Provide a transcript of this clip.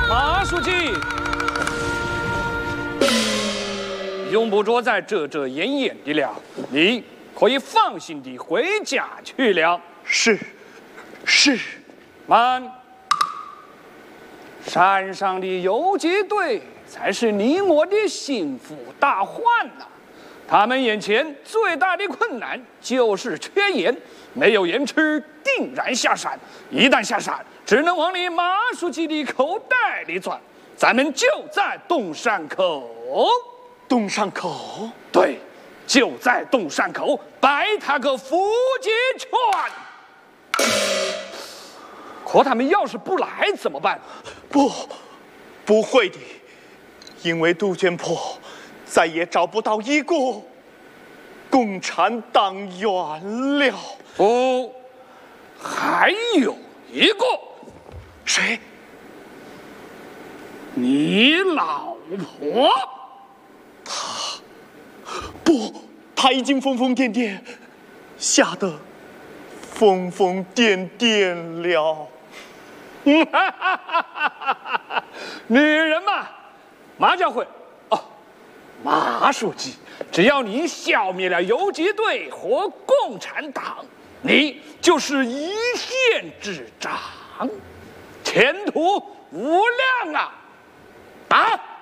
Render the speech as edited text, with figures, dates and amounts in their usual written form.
马书记，用不着再遮遮掩掩的了，你可以放心地回家去了。 是。 慢，山上的游击队才是你我的心腹大患呐、他们眼前最大的困难就是缺盐，没有盐吃，定然下山。一旦下山，只能往你马书记的口袋里钻。咱们就在东山口。 东山口？ 对，就在东山口，摆他个伏击拳。可他们要是不来怎么办？ 不会的，因为杜鹃坡再也找不到一个共产党员了。 不，还有一个。 谁？ 你老婆。 他已经疯疯癫癫，吓得疯疯癫癫了。 女人嘛，马家辉，哦，马书记，只要你消灭了游击队和共产党，你就是一县之长，前途无量啊！啊！